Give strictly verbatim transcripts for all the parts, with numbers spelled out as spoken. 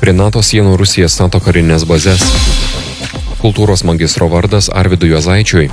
Prie NATO sienų Rusija stato karinės bazės. Kultūros magistro vardas Arvydui Juozaičiui.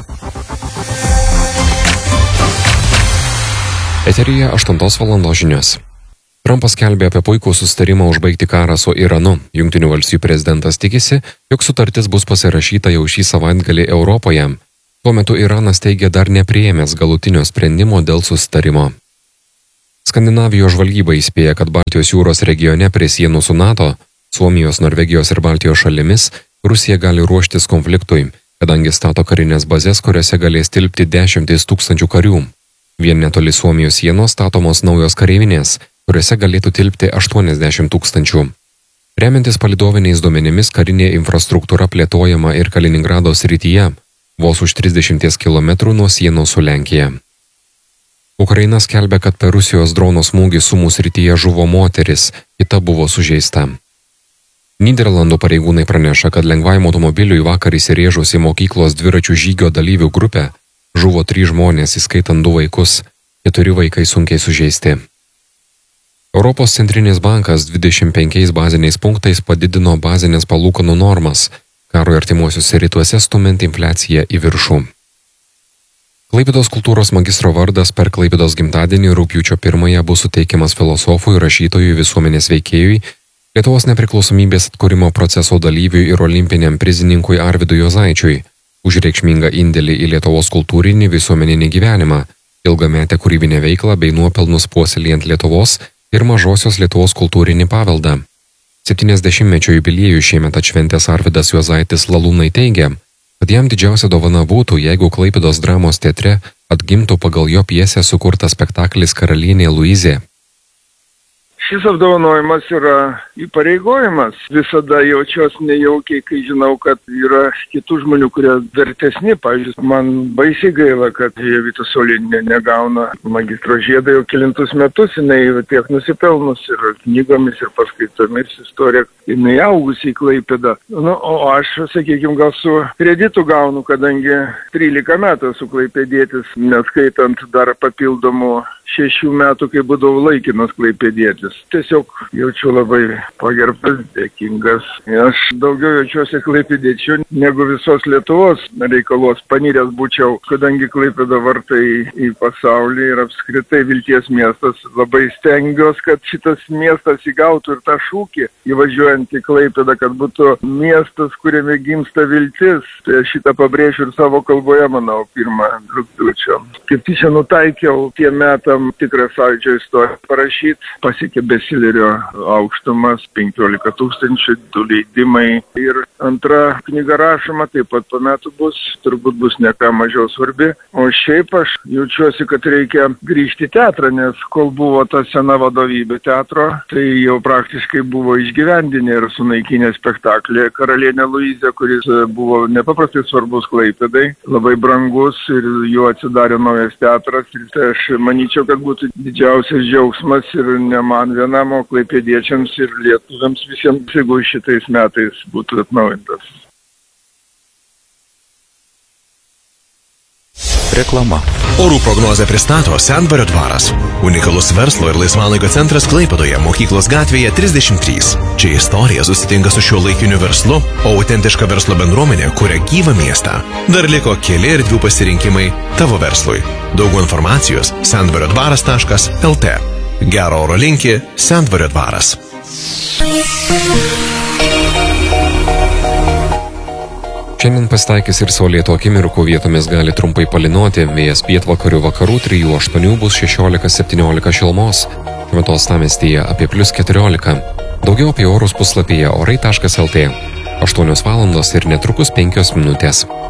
Eteryje aštuntos valandos žinios. Trumpas skelbė apie puikų susitarimą užbaigti karą su Iranu. Jungtinių valstijų prezidentas tikisi, jog sutartis bus pasirašyta jau šį savaitgalį Europoje. Tuo metu Iranas teigia dar nepriėmęs galutinio sprendimo dėl susitarimo. Skandinavijos žvalgyba įspėja, kad Baltijos jūros regione prie sienų su NATO, Suomijos, Norvegijos ir Baltijos šalimis Rusija gali ruoštis konfliktui, kadangi stato karinės bazės, kuriuose galės tilpti dešimtis tūkstančių karių. Vien netoli Suomijos sienos statomos naujos kareivinės, kuriuose galėtų tilpti aštuoniasdešimt tūkstančių. Remiantis palydoviniais duomenimis, karinė infrastruktūra plėtojama ir Kaliningrado srityje, vos už trisdešimties kilometrų nuo sienos su Lenkija. Ukraina skelbia, kad per Rusijos drono smūgį Sumų srityje žuvo moteris, kita buvo sužeista. Nyderlandų pareigūnai praneša, kad lengvajam automobiliui vakar įsirėžus į mokyklos dviračių žygio dalyvių grupę žuvo trys žmonės, įskaitant du vaikus, keturi vaikai sunkiai sužeisti. Europos centrinis bankas dvidešimt penkiais baziniais punktais padidino bazinės palūkanų normas, karui artimuosiuose rytuose stumiant infliaciją į viršų. Klaipėdos kultūros magistro vardas per Klaipėdos gimtadienį rugpjūčio pirmąją bus suteikiamas filosofui, rašytojui, visuomenės veikėjui, Lietuvos nepriklausomybės atkūrimo proceso dalyviui ir olimpiniam prizininkui Arvydui Juozaičiui už reikšmingą indėlį į Lietuvos kultūrinį visuomeninį gyvenimą, ilgametę kūrybinę veiklą bei nuopelnus puoselėjant Lietuvos ir mažosios Lietuvos kultūrinį paveldą. septyniasdešimtmečio jubiliejų šiemet atšventęs Arvydas Juozaitis Lalūnai teigia, kad jam didžiausia dovana būtų, jeigu Klaipėdos dramos teatre atgimtų pagal jo pjesę sukurtas spektaklis Karalienė Luizė. Šis apdovanojimas yra įpareigojimas. Visada jaučiuosi nejaukiai, kai žinau, kad yra kitų žmonių, kurie vertesni. Pavyzdžiui, man baisiai gaila, kad Jovita Solinė negauna magistro žiedą jau kelintus metus. Jinai tiek nusipelnus ir knygomis, ir paskaitomis istorija. Jinai augusi į Klaipėdą. Nu, o aš, sakykime, gal su kreditu gaunu, kadangi trylika metų esu klaipėdietis, neskaitant dar papildomų šešių metų, kai būdavau laikinas klaipėdietis. Tiesiog jaučiu labai pagerbtas, dėkingas. Aš daugiau jaučiuosi klaipėdiečiu negu visos Lietuvos reikalos paniręs būčiau, kadangi Klaipėda vartai į pasaulį ir apskritai vilties miestas. Labai stengiuosi, kad šitas miestas įgautų ir tą šūkį, įvažiuojant į Klaipėdą, kad būtų miestas, kuriame gimsta viltis. Tai šitą pabrėžiu ir savo kalboje, manau, pirmą rugpjūčio. Kaip tyčia nutaikiau tiem metam tikrą sąjūdžio istoriją parašyti, pasiekė bestsellerio aukštumas, penkiolika tūkstančių, du leidimai. Ir antra knyga rašoma, taip pat po metų bus, turbūt bus ne ką mažiau svarbi. O šiaip aš jaučiuosi, kad reikia grįžti į teatrą, nes kol buvo ta sena vadovybė teatro, tai jau praktiškai buvo išgyvendinę ir sunaikinę spektaklį Karalienė Luizė, kuris buvo nepaprastai svarbus Klaipėdai, labai brangus ir juo atsidarė naujas teatras. Ir tai aš manyčiau, kad būtų didžiausias džiaugsmas ir ne man vienam, o klaipėdiečiams ir lietuviams visiems, jeigu šitais metais būtų atnaujintas. Reklama. Orų prognozę pristato Sendvario dvaras. Unikalus verslo ir laisvalaikio centras Klaipėdoje, Mokyklos gatvėje trisdešimt trys. Čia istorija susitinka su šiuo laikiniu verslu, o autentiška verslo bendruomenė kuria gyvą miestą. Dar liko keli erdvių pasirinkimai tavo verslui. Daugiau informacijos sendvario dvaras taškas el te. Gero oro linki Sendvario dvaras. Šiandien pasitaikys ir saulėtų akimirkų, vietomis gali trumpai palynoti, vėjas pietvakarių vakarų trijų aštuonių bus šešiolika septyniolika šilumos, Šventos Tamiestyje apie plius keturiolika. Daugiau apie orus puslapyje orai taškas el te. aštuonios valandos ir netrukus penkios minutės.